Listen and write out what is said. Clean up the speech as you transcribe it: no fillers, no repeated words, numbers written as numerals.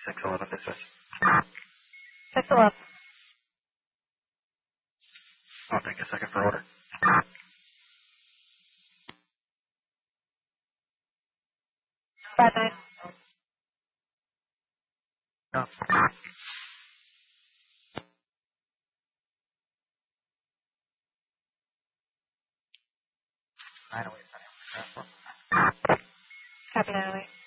611 dispatch. 611. I'll take a second for order. Bye bye. No. 908. Copy 908.